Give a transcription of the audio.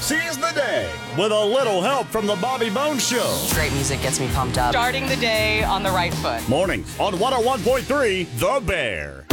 Seize the day with a little help from the Bobby Bones Show. Great music gets me pumped up. Starting the day on the right foot. Mornings on 101.3 The Bear.